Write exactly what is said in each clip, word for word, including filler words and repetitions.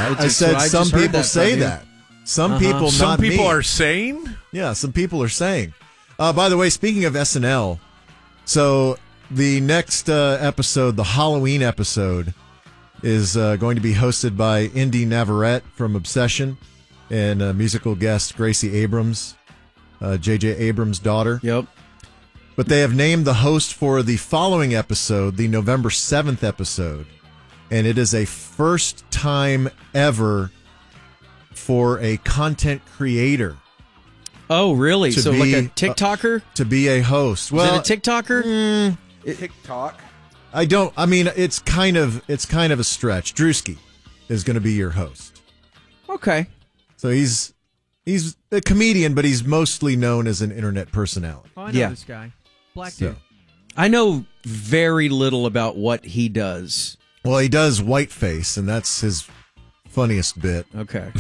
that. It's I said I some people that say from you. that. Some Uh-huh. people, Some not people me. are saying? Yeah, some people are saying. Uh, by the way, speaking of S N L, so the next uh, episode, the Halloween episode, is uh, going to be hosted by Indy Navarrete from Obsession and uh, musical guest Gracie Abrams, uh, J J Abrams' daughter. Yep. But they have named the host for the following episode, the November seventh episode, and it is a first time ever for a content creator. Oh, really? To So be, like a TikToker? Uh, to be a host. Well, is it a TikToker? Mm, TikTok. I don't. I mean, it's kind of it's kind of a stretch. Drewski is going to be your host. Okay. So he's he's a comedian, but he's mostly known as an internet personality. Oh, I know Yeah. this guy. Black So, dude. I know very little about what he does. well, he does whiteface, and that's his funniest bit. Okay.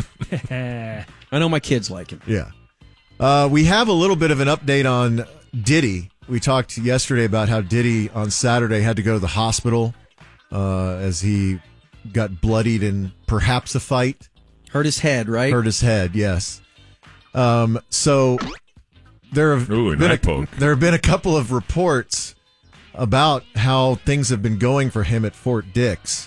I know my kids like him. Yeah. Uh, we have a little bit of an update on Diddy. We talked yesterday about how Diddy on Saturday had to go to the hospital uh, as he got bloodied in perhaps a fight. Hurt his head, right? Hurt his head, yes. Um, so there have Ooh, an been eye a, poke. there have been a couple of reports about how things have been going for him at Fort Dix.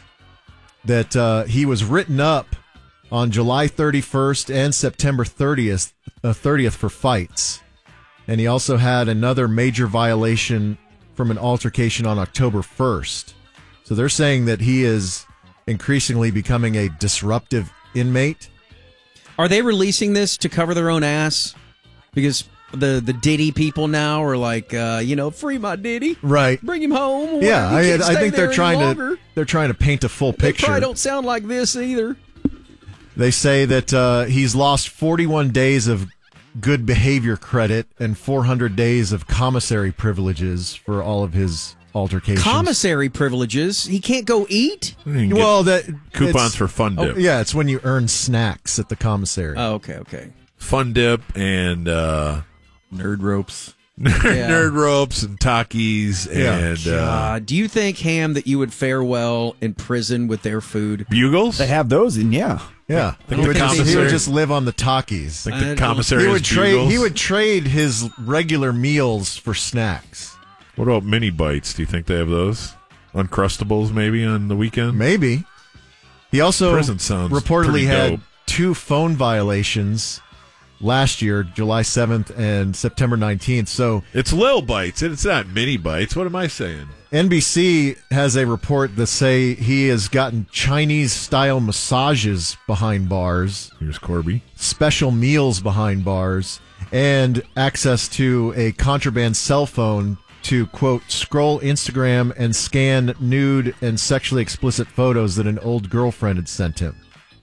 That uh, he was written up on July thirty-first and September thirtieth, uh, thirtieth for fights. And he also had another major violation from an altercation on October first. So they're saying that he is increasingly becoming a disruptive inmate. Are they releasing this to cover their own ass? Because the the Diddy people now are like, uh, you know, free my Diddy, Right. bring him home. Yeah, He I, can't I stay think they're there trying any to longer. they're trying to paint a full They picture. probably don't sound like this either. They say that uh, he's lost forty-one days of good behavior credit and four hundred days of commissary privileges for all of his altercations. Commissary privileges. He can't go eat. You can get Well, that coupons it's- for Fun Dip. Oh, yeah, it's when you earn snacks at the commissary. Oh, okay, okay. Fun Dip and uh, Nerd ropes. nerd ropes and Takis Yeah. and uh, Uh, do you think, Ham, that you would fare well in prison with their food? bugles. They have those, and yeah. yeah, think he would, the just, he commissary- would just live on the Takis. Like I the don't- commissary He has would trade. bugles. He would trade his regular meals for snacks. What about mini bites? Do you think they have those? Uncrustables, maybe on the weekend. Maybe. He also Prison sounds reportedly pretty had dope. two phone violations last year, July seventh and September nineteenth. So It's Lil Bites. It's not mini bites. What am I saying? N B C has a report that say he has gotten Chinese-style massages behind bars, Here's Corby. special meals behind bars, and access to a contraband cell phone to, quote, scroll Instagram and scan nude and sexually explicit photos that an old girlfriend had sent him.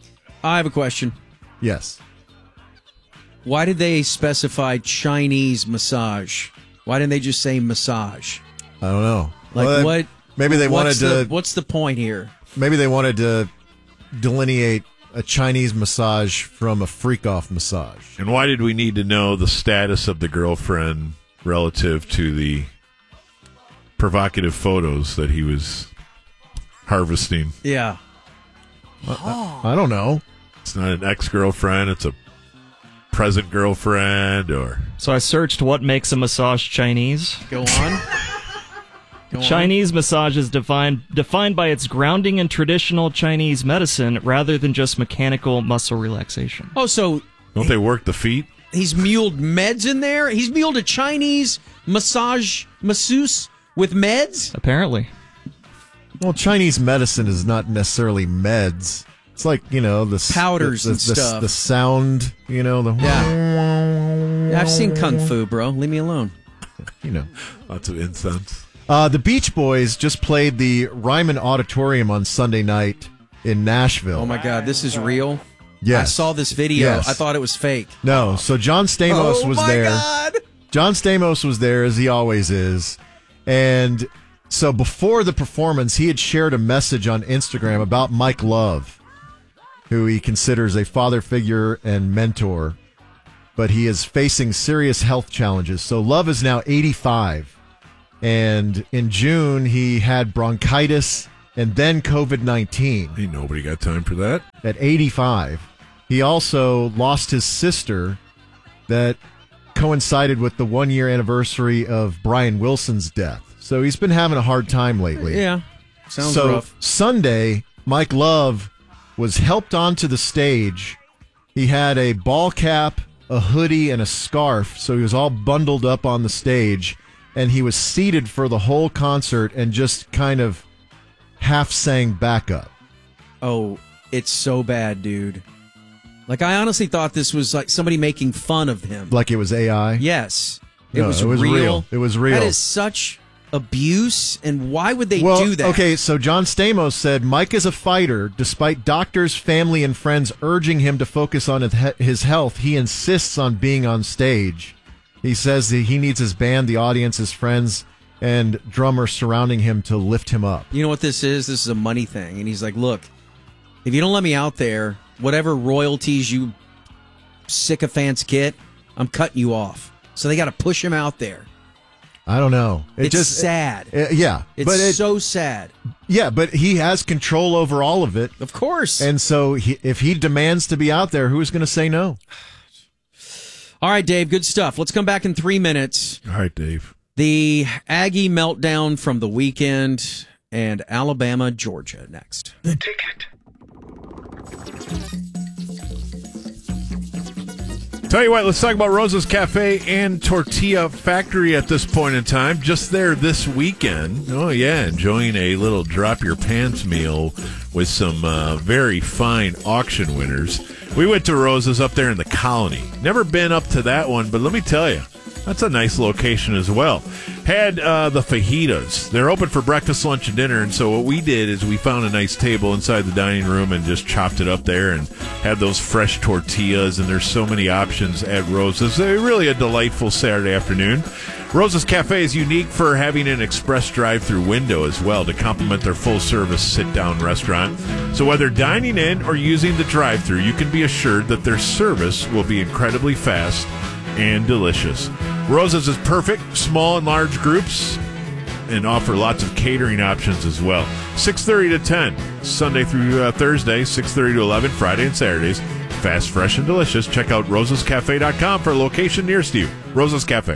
I have a question. Yes. Why did they specify Chinese massage? Why didn't they just say massage? I don't know. Like Well, what? Maybe they wanted what's to. The, what's the point here? Maybe they wanted to delineate a Chinese massage from a freak-off massage. And why did we need to know the status of the girlfriend relative to the provocative photos that he was harvesting? Yeah. I don't know. It's not an ex-girlfriend. It's a present girlfriend or... So I searched what makes a massage Chinese. Go on. Go on. Chinese massage is defined defined by its grounding in traditional Chinese medicine rather than just mechanical muscle relaxation. Oh, so Don't they work the feet? he's muled meds in there? He's muled a Chinese massage masseuse with meds? Apparently. Well, Chinese medicine is not necessarily meds. It's like, you know, the s- Powders the, and the, stuff. The sound, you know, the Yeah. I've seen Kung Fu, bro. Leave me alone. you know. Lots of incense. Uh, the Beach Boys just played the Ryman Auditorium on Sunday night in Nashville. Oh, my God. This is real? Yes. I saw this video. Yes. I thought it was fake. No, so John Stamos oh, was my there. God. John Stamos was there, as he always is. And so before the performance, he had shared a message on Instagram about Mike Love, who he considers a father figure and mentor, but he is facing serious health challenges. So Love is now eighty-five. And in June, he had bronchitis and then COVID nineteen. Ain't nobody got time for that. At eighty-five. He also lost his sister that coincided with the one-year anniversary of Brian Wilson's death. So he's been having a hard time lately. Yeah, sounds so rough. Sunday, Mike Love was helped onto the stage. He had a ball cap, a hoodie, and a scarf, so he was all bundled up on the stage, and he was seated for the whole concert and just kind of half sang backup. Oh, it's so bad, dude. Like, I honestly thought this was like somebody making fun of him. Like it was A I? Yes. It, No, was, it was real. real. It was real. That is such abuse, and why would they well, do that? Okay, so John Stamos said Mike is a fighter. Despite doctors, family, and friends urging him to focus on his health, he insists on being on stage. He says that he needs his band, the audience, his friends, and drummers surrounding him to lift him up. You know what this is? This is a money thing. And he's like, look, if you don't let me out there, whatever royalties you sycophants get, I'm cutting you off. So they got to push him out there. I don't know. It It's just sad. uh, yeah, It's but it, so sad. yeah, but he has control over all of it, Of course. and so he, if he demands to be out there, who's going to say no? All right, Dave, good stuff. Let's come back in three minutes. All right, Dave. The Aggie meltdown from the weekend and Alabama, Georgia next. The Ticket. Tell you what, let's talk about Rosa's Cafe and Tortilla Factory at this point in time. Just there this weekend. Oh, yeah, enjoying a little drop-your-pants meal with some uh, very fine auction winners. We went to Rosa's up there in the Colony. Never been up to that one, but let me tell you, that's a nice location as well. Had uh, the fajitas. They're open for breakfast, lunch, and dinner, and so what we did is we found a nice table inside the dining room and just chopped it up there and had those fresh tortillas, and there's so many options at Rosa's. They're really a delightful Saturday afternoon. Rosa's Cafe is unique for having an express drive-through window as well to complement their full-service sit-down restaurant. So whether dining in or using the drive-through, you can be assured that their service will be incredibly fast and delicious. Rosa's is perfect, small and large groups, and offer lots of catering options as well. six thirty to ten, Sunday through uh, Thursday, six thirty to eleven, Friday and Saturdays. Fast, fresh, and delicious. Check out rosas cafe dot com for a location nearest you. Rosa's Cafe.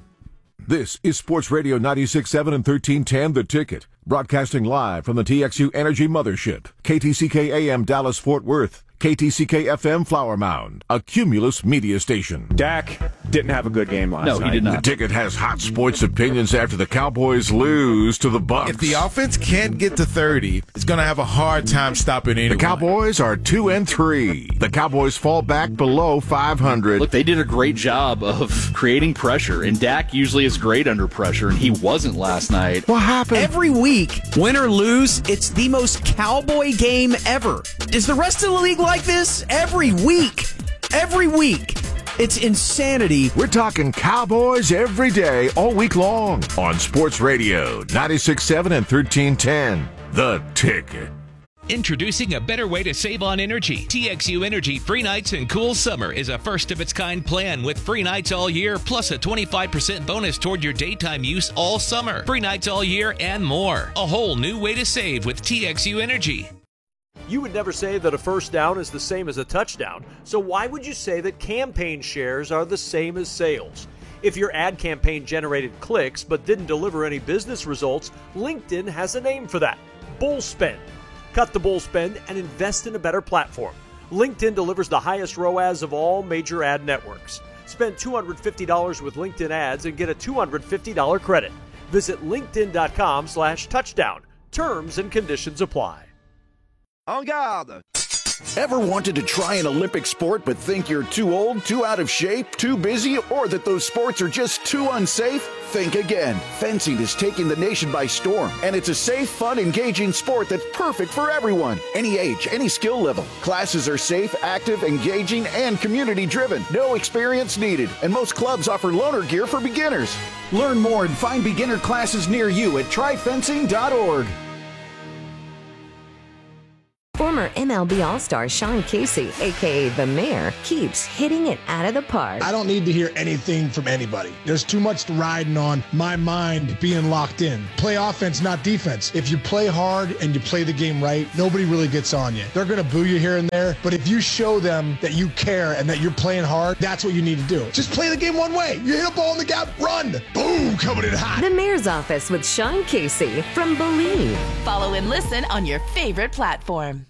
This is Sports Radio ninety-six point seven and thirteen ten The Ticket. Broadcasting live from the T X U Energy Mothership. K T C K A M Dallas Fort Worth. K T C K F M Flower Mound. A Cumulus media station. Dak didn't have a good game last No, night. he did The not. Ticket has hot sports opinions after the Cowboys lose to the Bucks. If the offense can't get to thirty, it's going to have a hard time stopping anyone. The Cowboys are two and three. The Cowboys fall back below five hundred. Look, they did a great job of creating pressure, and Dak usually is great under pressure, and he wasn't last night. What happened? Every week, win or lose, it's the most Cowboy game ever. Is the rest of the league like this? Every week. Every week. It's insanity. We're talking Cowboys every day, all week long. On Sports Radio ninety-six point seven and thirteen ten The Ticket. Introducing a better way to save on energy. T X U Energy Free Nights and Cool Summer is a first-of-its-kind plan with free nights all year, plus a twenty-five percent bonus toward your daytime use all summer. Free nights all year and more. A whole new way to save with T X U Energy. You would never say that a first down is the same as a touchdown, so why would you say that campaign shares are the same as sales? If your ad campaign generated clicks but didn't deliver any business results, LinkedIn has a name for that: bull spend. Cut the bull spend and invest in a better platform. LinkedIn delivers the highest R O A S of all major ad networks. Spend two hundred fifty dollars with LinkedIn ads and get a two hundred fifty dollars credit. Visit linkedin.com slash touchdown. Terms and conditions apply. En garde! Ever wanted to try an Olympic sport but think you're too old, too out of shape, too busy, or that those sports are just too unsafe? Think again. Fencing is taking the nation by storm, and it's a safe, fun, engaging sport that's perfect for everyone. Any age, any skill level. Classes are safe, active, engaging, and community-driven. No experience needed, and most clubs offer loaner gear for beginners. Learn more and find beginner classes near you at try fencing dot org. Former M L B All-Star Sean Casey, a k a. The Mayor, keeps hitting it out of the park. I don't need to hear anything from anybody. There's too much riding on my mind being locked in. Play offense, not defense. If you play hard and you play the game right, nobody really gets on you. They're going to boo you here and there, but if you show them that you care and that you're playing hard, that's what you need to do. Just play the game one way. You hit a ball in the gap, run. Boom, coming in hot. The Mayor's Office with Sean Casey from Believe. Follow and listen on your favorite platform.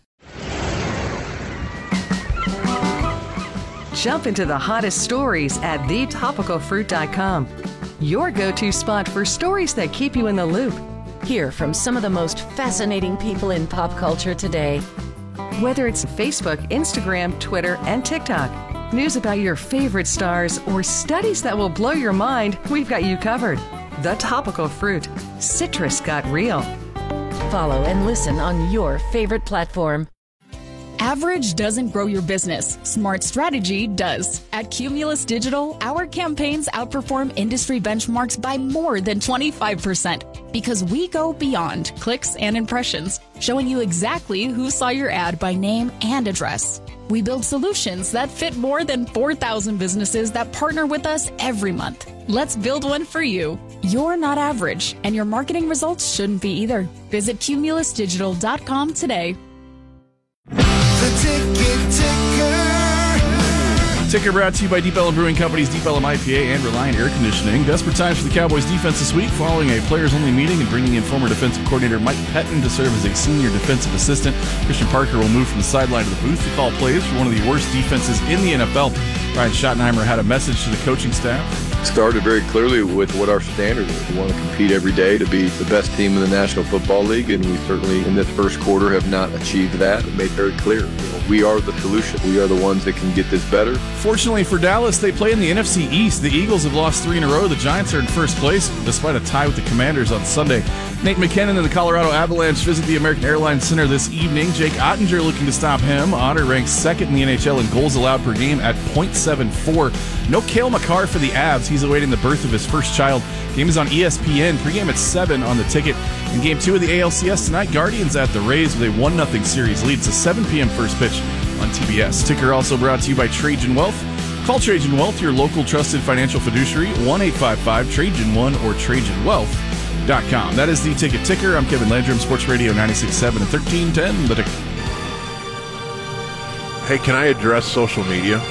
Jump into the hottest stories at the topical fruit dot com. Your go-to spot for stories that keep you in the loop. Hear from some of the most fascinating people in pop culture today. Whether it's Facebook, Instagram, Twitter, and TikTok, news about your favorite stars, or studies that will blow your mind, we've got you covered. The Topical Fruit. Citrus got real. Follow and listen on your favorite platform. Average doesn't grow your business. Smart strategy does. At Cumulus Digital, our campaigns outperform industry benchmarks by more than twenty-five percent because we go beyond clicks and impressions, showing you exactly who saw your ad by name and address. We build solutions that fit more than four thousand businesses that partner with us every month. Let's build one for you. You're not average, and your marketing results shouldn't be either. Visit cumulus digital dot com today. The Ticket Ticker. Ticker brought to you by Deep Ellum Brewing Company's Deep Ellum I P A and Reliant Air Conditioning. Desperate times for the Cowboys defense this week following a players-only meeting and bringing in former defensive coordinator Mike Pettin to serve as a senior defensive assistant. Christian Parker will move from the sideline to the booth to call plays for one of the worst defenses in the N F L. Ryan Schottenheimer had a message to the coaching staff. Started very clearly with what our standard is. We want to compete every day to be the best team in the National Football League, and we certainly in this first quarter have not achieved that. It made very clear. You know, we are the solution. We are the ones that can get this better. Fortunately for Dallas, they play in the N F C East. The Eagles have lost three in a row. The Giants are in first place, despite a tie with the Commanders on Sunday. Nate McKinnon and the Colorado Avalanche visit the American Airlines Center this evening. Jake Ottinger looking to stop him. Otter ranks second in the N H L in goals allowed per game at point seven four. No Cale Makar for the Avs. He's awaiting the birth of his first child. Game is on E S P N. Pregame at seven on the Ticket. In Game two of the A L C S tonight, Guardians at the Rays with a one nothing series lead. It's a seven p.m. first pitch on T B S. Ticker also brought to you by Trajan Wealth. Call Trajan Wealth, your local trusted financial fiduciary, one eight five five Trajan one or Trajan Wealth dot com. That is the Ticket Ticker. I'm Kevin Landrum, Sports Radio ninety-six point seven and thirteen ten. The Ticket. Hey, can I address social media?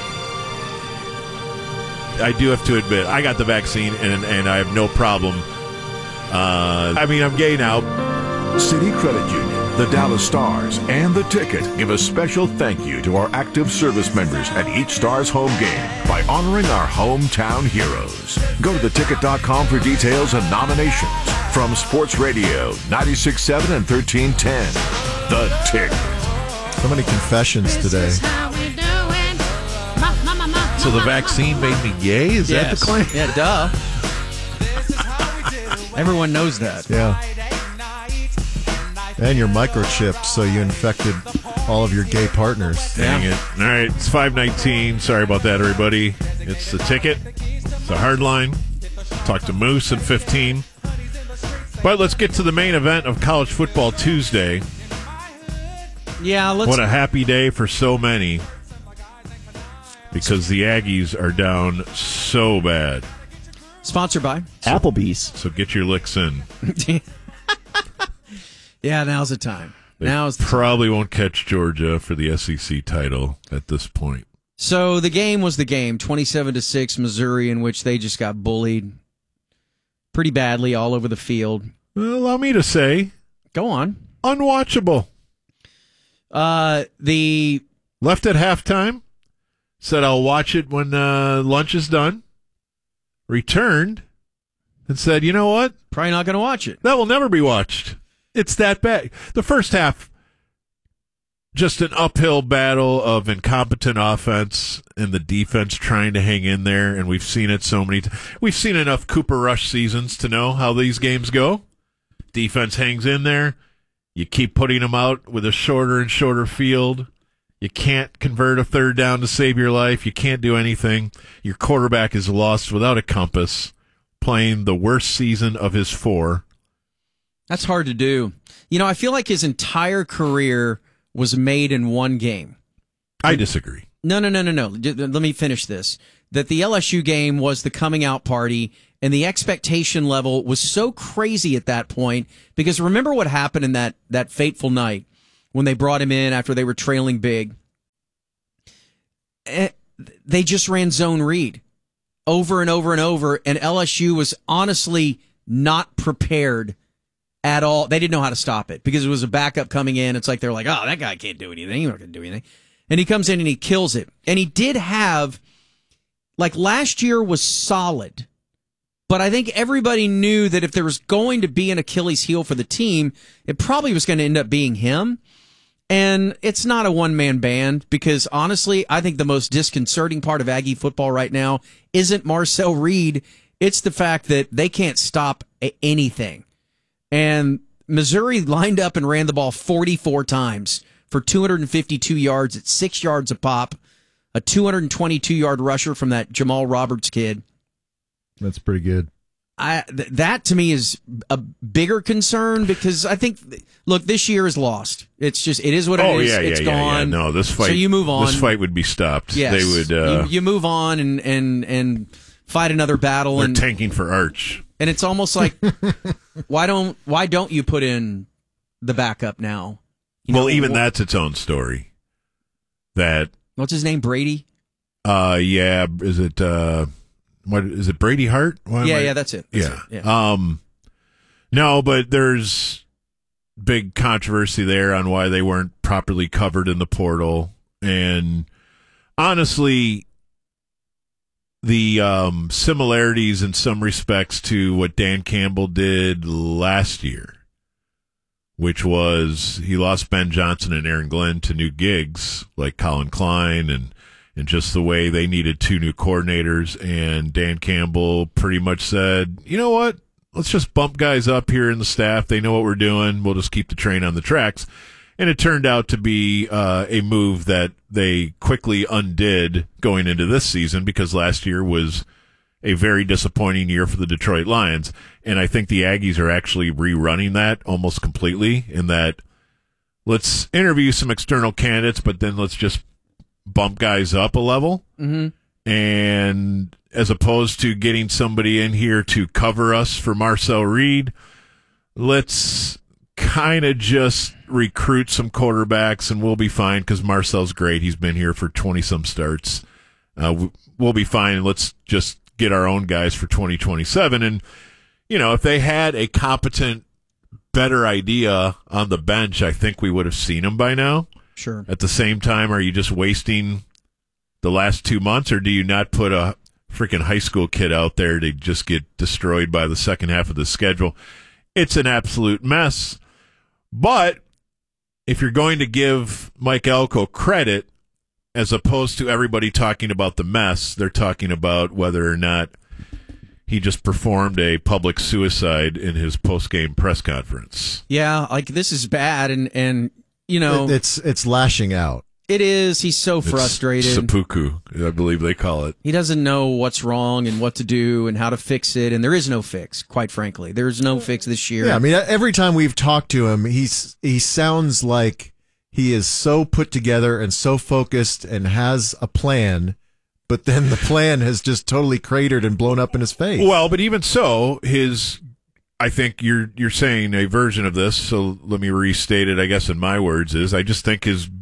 I do have to admit, I got the vaccine, and and I have no problem. Uh, I mean, I'm gay now. City Credit Union, the Dallas Stars, and the Ticket give a special thank you to our active service members at each Stars home game by honoring our hometown heroes. Go to the ticket dot com for details and nominations. From Sports Radio ninety-six point seven and thirteen ten, The Ticket. So many confessions today. So the vaccine made me gay? Is yes. that the claim? Yeah, duh. Everyone knows that. Yeah. And your microchip, so you infected all of your gay partners. Dang yeah. it. All right, it's five nineteen. Sorry about that, everybody. It's the Ticket. It's the hard line. Talk to Moose at fifteen. But let's get to the main event of College Football Tuesday. Yeah, let's. What a happy day for so many. Because the Aggies are down so bad. Sponsored by so, Applebee's. So get your licks in. Yeah, now's the time. They now's the probably time. won't catch Georgia for the S E C title at this point. So the game was the game, twenty-seven to six, Missouri, in which they just got bullied pretty badly all over the field. Well, allow me to say, go on, unwatchable. Uh, the left at halftime. Said I'll watch it when uh, lunch is done. Returned and said, you know what? Probably not going to watch it. That will never be watched. It's that bad. The first half, just an uphill battle of incompetent offense and the defense trying to hang in there, and we've seen it so many times. We've seen enough Cooper Rush seasons to know how these games go. Defense hangs in there. You keep putting them out with a shorter and shorter field. You can't convert a third down to save your life. You can't do anything. Your quarterback is lost without a compass, playing the worst season of his four. That's hard to do. You know, I feel like his entire career was made in one game. I disagree. No, no, no, no, no. Let me finish this. That the L S U game was the coming out party, and the expectation level was so crazy at that point, because remember what happened in that, that fateful night when they brought him in after they were trailing big. They just ran zone read over and over and over, and L S U was honestly not prepared at all. They didn't know how to stop it because it was a backup coming in. It's like they're like, oh, that guy can't do anything. He's not going to do anything. And he comes in and he kills it. And he did have, like last year was solid, but I think everybody knew that if there was going to be an Achilles heel for the team, it probably was going to end up being him. And it's not a one-man band because, honestly, I think the most disconcerting part of Aggie football right now isn't Marcel Reed. It's the fact that they can't stop anything. And Missouri lined up and ran the ball forty-four times for two hundred fifty-two yards at six yards a pop, a two hundred twenty-two yard rusher from that Jamal Roberts kid. That's pretty good. I, th- that to me is a bigger concern because I think, look, this year is lost. It's just, it is what it oh, is. Yeah, it's yeah, gone. Yeah, yeah. No, this fight. So you move on. This fight would be stopped. Yes. They would. Uh, you, you move on and, and, and fight another battle. They're and tanking for Arch. And it's almost like, why don't why don't you put in the backup now? You well, know, even wh- that's its own story. That. What's his name? Brady. Uh, yeah. Is it? Uh, what is it? Brady Hart? Why yeah, I, yeah, that's it. That's yeah. it. yeah. Um, no, but there's big controversy there on why they weren't properly covered in the portal, and honestly, the um, similarities in some respects to what Dan Campbell did last year, which was he lost Ben Johnson and Aaron Glenn to new gigs like Colin Klein and. And just the way they needed two new coordinators, and Dan Campbell pretty much said, you know what, let's just bump guys up here in the staff. They know what we're doing. We'll just keep the train on the tracks. And it turned out to be uh, a move that they quickly undid going into this season because last year was a very disappointing year for the Detroit Lions. And I think the Aggies are actually rerunning that almost completely in that let's interview some external candidates, but then let's just bump guys up a level, mm-hmm. and as opposed to getting somebody in here to cover us for Marcel Reed, let's kind of just recruit some quarterbacks and we'll be fine because Marcel's great. He's been here for twenty-some starts. Uh, we'll be fine. Let's just get our own guys for twenty twenty-seven. And, you know, if they had a competent, better idea on the bench, I think we would have seen them by now. Sure. At the same time, are you just wasting the last two months, or do you not put a freaking high school kid out there to just get destroyed by the second half of the schedule? It's an absolute mess. But if you're going to give Mike Elko credit, as opposed to everybody talking about the mess, they're talking about whether or not he just performed a public suicide in his post-game press conference. Yeah, like this is bad, and and. You know, it's it's lashing out. It is. He's so It's frustrated. seppuku, I believe they call it. He doesn't know what's wrong and what to do and how to fix it, and there is no fix. Quite frankly, there's no fix this year. Yeah, I mean, every time we've talked to him, he's he sounds like he is so put together and so focused and has a plan, but then the plan has just totally cratered and blown up in his face. Well, but even so, his. I think you're you're saying a version of this, so let me restate it, I guess, in my words, is I just think his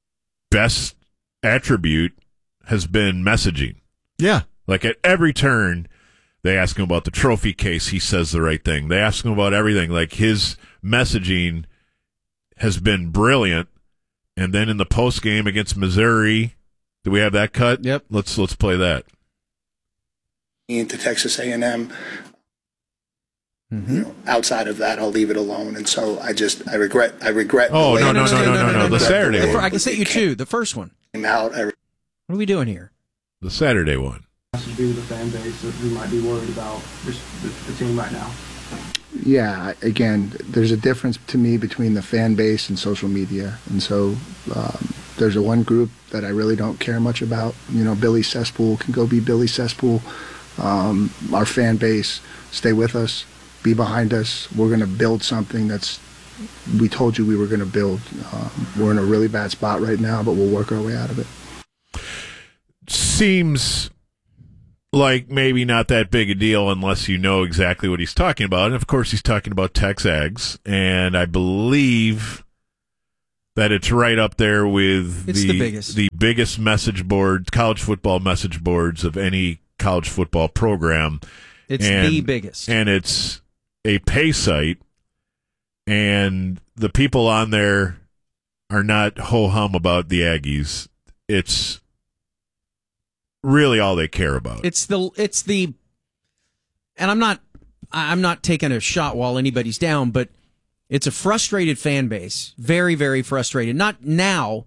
best attribute has been messaging. Yeah. Like at every turn, they ask him about the trophy case, he says the right thing. They ask him about everything. Like his messaging has been brilliant. And then in the post game against Missouri, do we have that cut? Yep. Let's let's play that. Into Texas A and M. Mm-hmm. You know, outside of that, I'll leave it alone. And so I just, I regret, I regret. Oh, the no, way no, it no, no, no, no, the Saturday one. I can set you two. The first one. Came out. I, what are we doing here? The Saturday one. Has to do with the fan base that we might be worried about just the, the team right now. Yeah, again, there's a difference to me between the fan base and social media. And so um, there's a one group that I really don't care much about. You know, Billy Cesspool can go be Billy Cesspool. Um, our fan base, stay with us. Be behind us. We're going to build something that's we told you we were going to build. Um, we're in a really bad spot right now, but we'll work our way out of it. Seems like maybe not that big a deal unless you know exactly what he's talking about. And, of course, he's talking about Texags, and I believe that it's right up there with It's the, the biggest. the biggest message board, college football message boards of any college football program. It's and, the biggest. And it's a pay site, and the people on there are not ho-hum about the Aggies. It's really all they care about. It's the it's the and I'm not I'm not taking a shot while anybody's down, but it's a frustrated fan base. Very, very frustrated. Not now,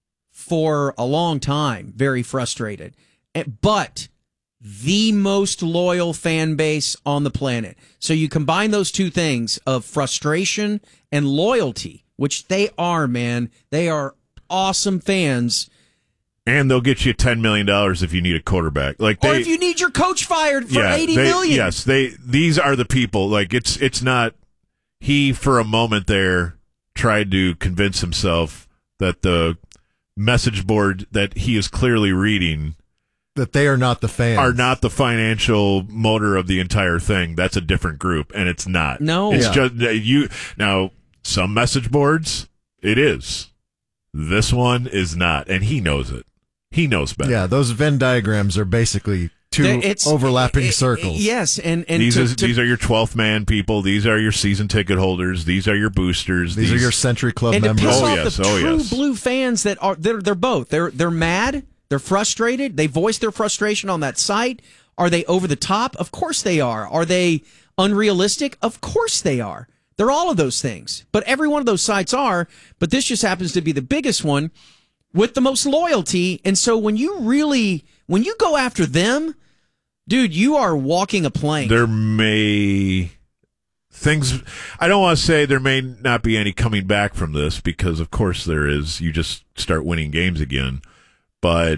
for a long time, very frustrated. Eh, But the most loyal fan base on the planet. So you combine those two things of frustration and loyalty, which they are, man. They are awesome fans. And they'll get you ten million dollars if you need a quarterback. Like they, Or if you need your coach fired for yeah, eighty they- million. Yes, they. These are the people. Like it's it's not. He for a moment there tried to convince himself that the message board that he is clearly reading that they are not the fans, are not the financial motor of the entire thing. That's a different group, and it's not. No, it's Yeah. just uh, you. Now some message boards, it is. This one is not, and he knows it. He knows better. Yeah, those Venn diagrams are basically two It's- overlapping it- it- circles. Yes, and, and these to, is, to- these are your twelfth man people. These are your season ticket holders. These are your boosters. These are your Century Club and to members. piss Oh, off yes, the oh, true yes. blue fans that are they're they're both they're they're mad, they're frustrated, they voice their frustration on that site. Are they over the top? Of course they are. Are they unrealistic? Of course they are. They're all of those things, but every one of those sites are. But this just happens to be the biggest one with the most loyalty. And so when you really when you go after them, dude, you are walking a plank. There may things. I don't want to say there may not be any coming back from this because, of course, there is. You just start winning games again. But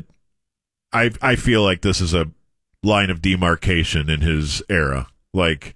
I I feel like this is a line of demarcation in his era. Like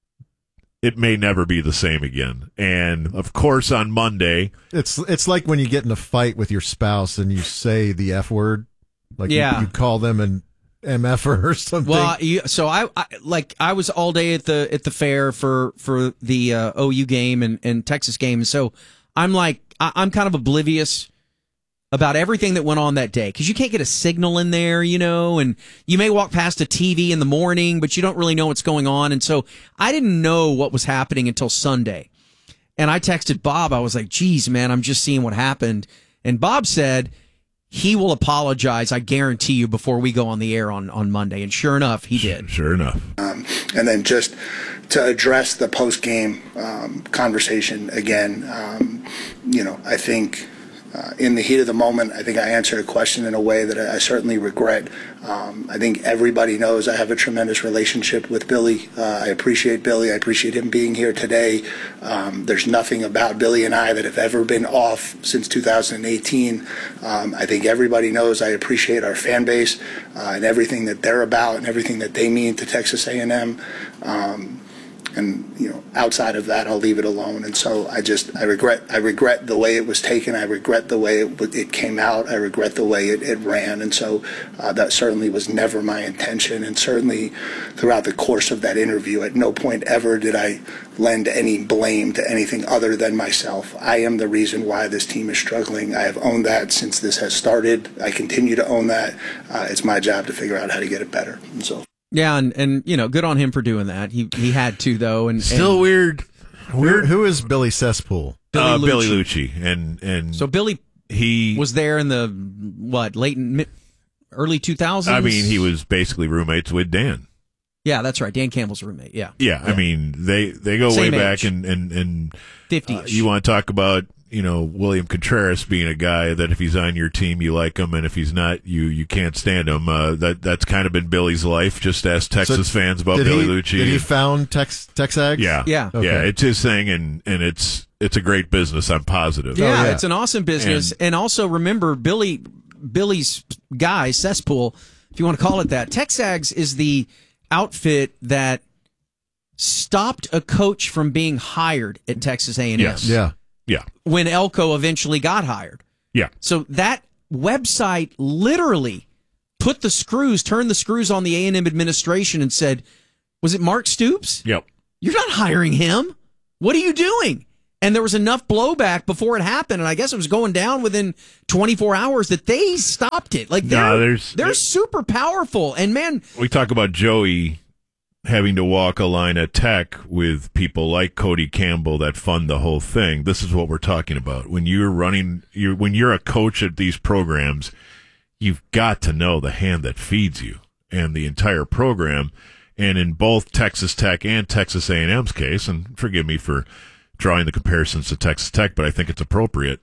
it may never be the same again. And of course, on Monday, It's it's like when you get in a fight with your spouse and you say the F word, like Yeah. you, you call them an M F er or something. Well, you, so I, I like I was all day at the at the fair for for the uh, O U game and, and Texas game, and so I'm like I, I'm kind of oblivious about everything that went on that day because you can't get a signal in there, you know, and you may walk past a T V in the morning, but you don't really know what's going on, and so I didn't know what was happening until Sunday, and I texted Bob. I was like, "Geez, man, I'm just seeing what happened," and Bob said he will apologize, I guarantee you, before we go on the air on, on Monday. And sure enough, he did. Sure enough. Um, and then just to address the post-game um, conversation again, um, you know, I think uh, in the heat of the moment, I think I answered a question in a way that I, I certainly regret. Um, I think everybody knows I have a tremendous relationship with Billy. Uh, I appreciate Billy. I appreciate him being here today. Um, there's nothing about Billy and I that have ever been off since two thousand eighteen. Um, I think everybody knows I appreciate our fan base uh, and everything that they're about and everything that they mean to Texas A and M. Um, and you know, outside of that, I'll leave it alone. And so I just, I regret, I regret the way it was taken. I regret the way it, it came out. I regret the way it, it ran. And so uh, that certainly was never my intention. And certainly throughout the course of that interview, at no point ever did I lend any blame to anything other than myself. I am the reason why this team is struggling. I have owned that since this has started. I continue to own that. Uh, it's my job to figure out how to get it better. And so. Yeah, and, and you know, good on him for doing that. He he had to though, and Still and weird. Weird. Who is Billy Cesspool? Billy uh, Lucci. Billy Lucci, and and So Billy he was there in the what late mid, early two thousands. I mean, he was basically roommates with Dan. Yeah, that's right. Dan Campbell's roommate. Yeah, Yeah, I mean they they go Same way age. back, and and and fifty. uh, you want to talk about you know William Contreras being a guy that if he's on your team you like him, and if he's not you you can't stand him. Uh, that that's kind of been Billy's life. Just ask Texas So fans about did Billy he, Lucci. Did he found Tex Texags? yeah, Yeah. Okay. yeah. It's his thing, and and it's it's a great business. I'm positive. Yeah, Oh, yeah. it's an awesome business. And, also remember Billy Billy's guy, Cesspool, if you want to call it that. Texags is the outfit that stopped a coach from being hired at Texas A and M. Yes. Yeah. Yeah. When Elko eventually got hired. Yeah. So that website literally put the screws, turned the screws on the A and M administration and said, was it Mark Stoops? Yep. You're not hiring him. What are you doing? And there was enough blowback before it happened, and I guess it was going down within twenty-four hours that they stopped it. Like they're, No, there's- they're super powerful. And man, We talk about Joey having to walk a line at Tech with people like Cody Campbell that fund the whole thing. This is what we're talking about. When you're running, you're, when you're a coach at these programs, you've got to know the hand that feeds you and the entire program. And in both Texas Tech and Texas A and M's case, and forgive me for drawing the comparisons to Texas Tech, but I think it's appropriate,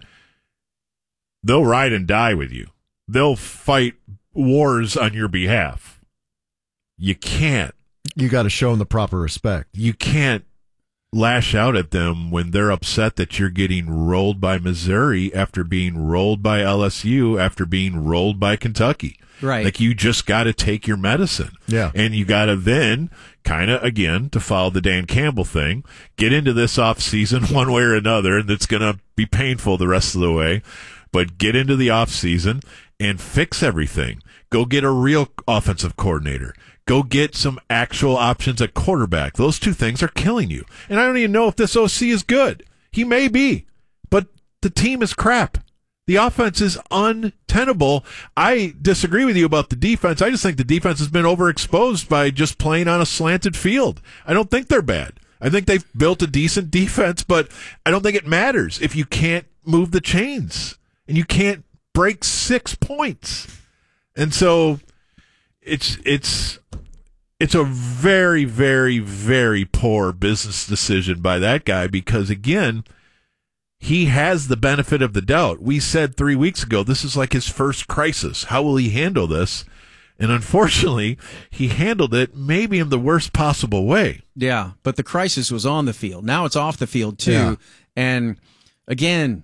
they'll ride and die with you. They'll fight wars on your behalf. You can't. You got to show them the proper respect. You can't lash out at them when they're upset that you're getting rolled by Missouri after being rolled by L S U after being rolled by Kentucky. Right. Like, you just got to take your medicine. Yeah. And you got to then kind of, again, to follow the Dan Campbell thing, get into this off season one way or another, and it's going to be painful the rest of the way, but get into the off season and fix everything. Go get a real offensive coordinator. Go get some actual options at quarterback. Those two things are killing you. And I don't even know if this O C is good. He may be, but the team is crap. The offense is untenable. I disagree with you about the defense. I just think the defense has been overexposed by just playing on a slanted field. I don't think they're bad. I think they've built a decent defense, but I don't think it matters if you can't move the chains and you can't break six points. And so it's it's it's a very, very, very poor business decision by that guy because, again, he has the benefit of the doubt. We said three weeks ago, this is like his first crisis. How will he handle this? And unfortunately, he handled it maybe in the worst possible way. yeah, but the crisis was on the field. Now it's off the field, too. Yeah. And again,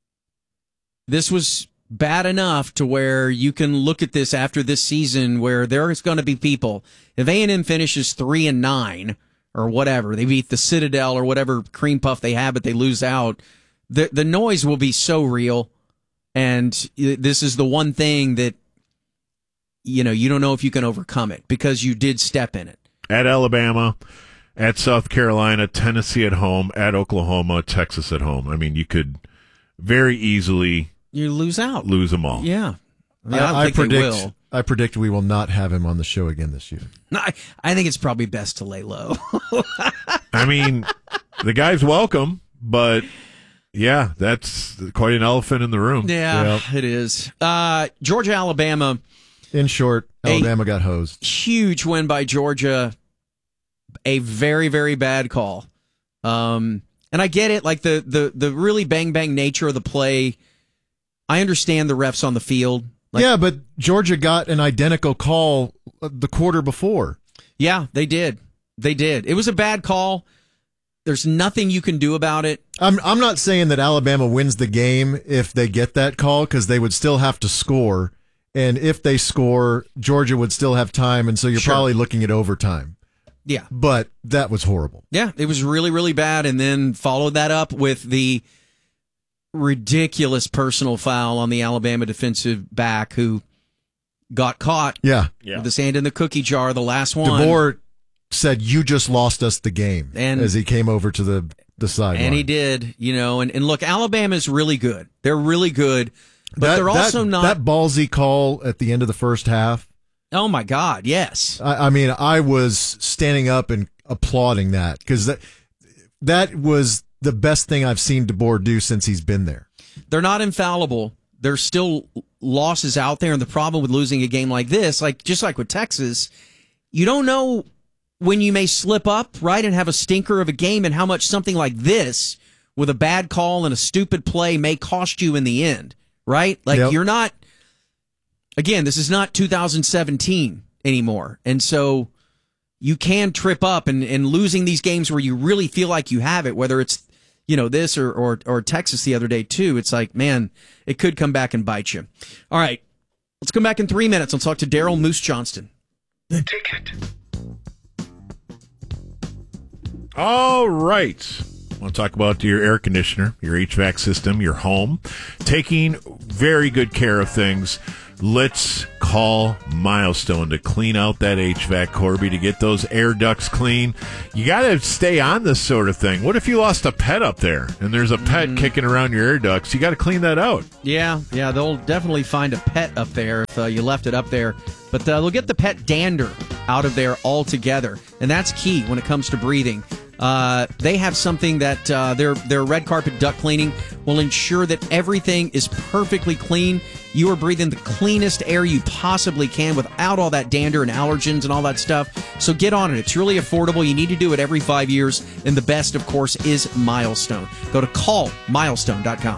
this was bad enough to where you can look at this after this season where there's going to be people. If A and M finishes three and nine or whatever, they beat the Citadel or whatever cream puff they have, but they lose out. The the noise will be so real, and this is the one thing that, you know, you don't know if you can overcome it because you did step in it. At Alabama, at South Carolina, Tennessee at home, at Oklahoma, Texas at home. I mean, you could very easily You lose out. lose them all. Yeah. I, mean, I, don't I, I think predict. they will. I predict we will not have him on the show again this year. I, I think it's probably best to lay low. I mean, the guy's welcome, but yeah, that's quite an elephant in the room. Yeah, it is. Uh, Georgia, Alabama. In short, Alabama got hosed. Huge win by Georgia. A very, very bad call. Um, and I get it, like the, the, the really bang bang nature of the play. I understand the refs on the field. Like, yeah, but Georgia got an identical call the quarter before. Yeah, they did. They did. It was a bad call. There's nothing you can do about it. I'm I'm not saying that Alabama wins the game if they get that call because they would still have to score, and if they score, Georgia would still have time, and so you're Sure. probably looking at overtime. Yeah. But that was horrible. Yeah, it was really, really bad, and then followed that up with the ridiculous personal foul on the Alabama defensive back who got caught Yeah. with his hand in the cookie jar, the last one. DeBoer said, "You just lost us the game," And- as he came over to the the sideline. And he did, you know, and, and look, Alabama's really good. They're really good, but That- they're that- also not. that ballsy call at the end of the first half. Oh my God, yes. I, I mean, I was standing up and applauding that because that that was the best thing I've seen DeBoer do since he's been there. They're not infallible. There's still losses out there, and the problem with losing a game like this, like just like with Texas, you don't know when you may slip up, right, and have a stinker of a game, and how much something like this, with a bad call and a stupid play, may cost you in the end, right? Like Yep. you're not. Again, this is not two thousand seventeen anymore, and so you can trip up, and, and losing these games where you really feel like you have it, whether it's, you know, this or, or or Texas the other day too. It's like, man, it could come back and bite you. All right, let's come back in three minutes. I'll talk to Daryl Moose Johnston. The Ticket. All right. I want to talk about your air conditioner, your H V A C system, your home. Taking very good care of things. Let's call Milestone to clean out that H V A C, Corby, to get those air ducts clean. You got to stay on this sort of thing. What if you lost a pet up there and there's a pet mm. kicking around your air ducts? You got to clean that out. Yeah, yeah, they'll definitely find a pet up there if uh, you left it up there. But uh, they'll get the pet dander out of there altogether, and that's key when it comes to breathing. Uh, they have something that uh, their their red carpet duct cleaning will ensure that everything is perfectly clean. You are breathing the cleanest air you possibly can without all that dander and allergens and all that stuff. So get on it. It's really affordable. You need to do it every five years. And the best, of course, is Milestone. Go to call milestone dot com.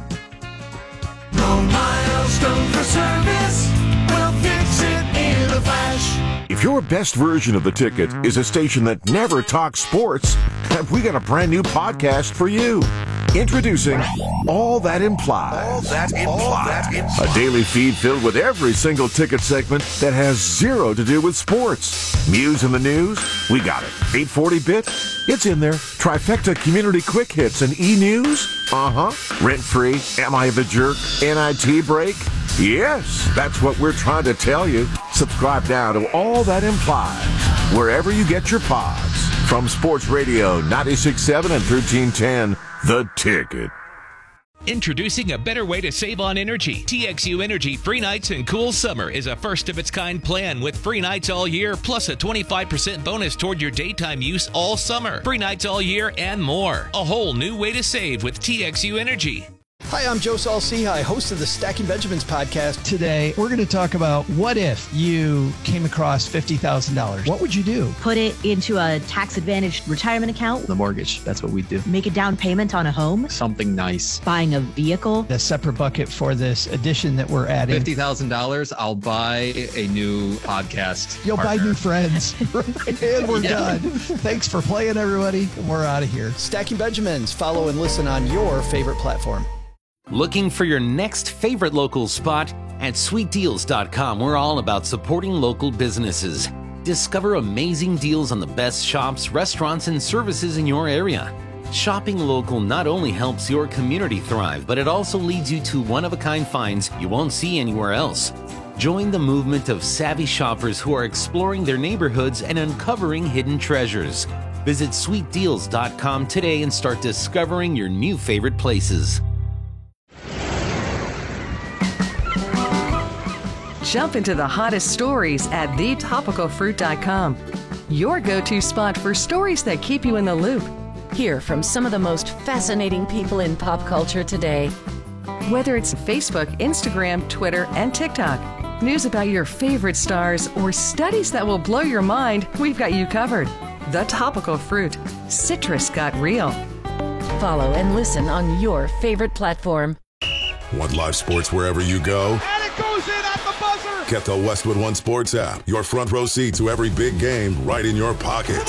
No Milestone for service. We'll fix it in a flash. If your best version of the ticket is a station that never talks sports, we got a brand new podcast for you. Introducing All That Implies. All That Implies. A daily feed filled with every single ticket segment that has zero to do with sports. Muse in the news? We got it. eight forty bit? It's in there. Trifecta community quick hits and e-news? Uh-huh. Rent-free? Am I the jerk? N I T break? Yes, that's what we're trying to tell you. Subscribe now to All That Implies, wherever you get your pods. From Sports Radio ninety-six point seven and thirteen ten, The Ticket. Introducing a better way to save on energy. T X U Energy Free Nights and Cool Summer is a first-of-its-kind plan with free nights all year, plus a twenty-five percent bonus toward your daytime use all summer. Free nights all year and more. A whole new way to save with T X U Energy. Hi, I'm Joe Saul-Sehy, host of the Stacking Benjamins podcast. Today, we're going to talk about what if you came across fifty thousand dollars. What would you do? Put it into a tax-advantaged retirement account. The mortgage, that's what we do. Make a down payment on a home. Something nice. Buying a vehicle. A separate bucket for this addition that we're adding. fifty thousand dollars, I'll buy a new podcast You'll partner. buy new friends. And we're Yeah. done. Thanks for playing, everybody. We're out of here. Stacking Benjamins. Follow and listen on your favorite platform. Looking for your next favorite local spot? At sweet deals dot com, we're all about supporting local businesses. Discover amazing deals on the best shops, restaurants, and services in your area. Shopping local not only helps your community thrive, but it also leads you to one-of-a-kind finds you won't see anywhere else. Join the movement of savvy shoppers who are exploring their neighborhoods and uncovering hidden treasures. Visit sweet deals dot com today and start discovering your new favorite places. Jump into the hottest stories at the topical fruit dot com. Your go-to spot for stories that keep you in the loop. Hear from some of the most fascinating people in pop culture today. Whether it's Facebook, Instagram, Twitter, and TikTok, news about your favorite stars, or studies that will blow your mind, we've got you covered. The Topical Fruit. Citrus got real. Follow and listen on your favorite platform. Want live sports wherever you go? And it goes in at the buzzer. Get the Westwood One Sports app. Your front row seat to every big game right in your pocket.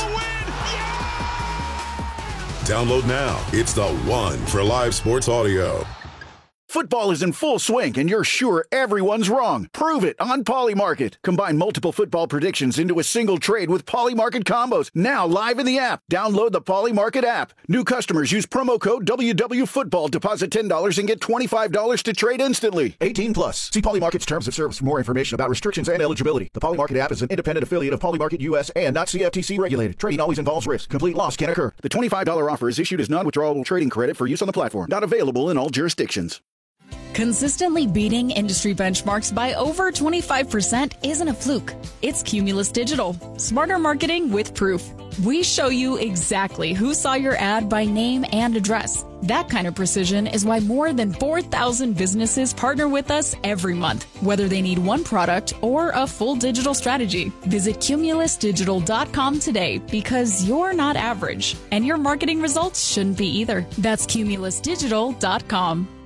Download now. It's the one for live sports audio. Football is in full swing, and you're sure everyone's wrong. Prove it on Polymarket. Combine multiple football predictions into a single trade with Polymarket combos. Now live in the app. Download the Polymarket app. New customers use promo code W W Football. Deposit ten dollars and get twenty-five dollars to trade instantly. eighteen plus. See Polymarket's terms of service for more information about restrictions and eligibility. The Polymarket app is an independent affiliate of Polymarket U S and not C F T C regulated. Trading always involves risk. Complete loss can occur. The twenty-five dollars offer is issued as non-withdrawable trading credit for use on the platform. Not available in all jurisdictions. Consistently beating industry benchmarks by over twenty-five percent isn't a fluke. It's Cumulus Digital. Smarter marketing with proof. We show you exactly who saw your ad by name and address. That kind of precision is why more than four thousand businesses partner with us every month, whether they need one product or a full digital strategy. Visit cumulus digital dot com today, because you're not average, and your marketing results shouldn't be either. That's cumulus digital dot com.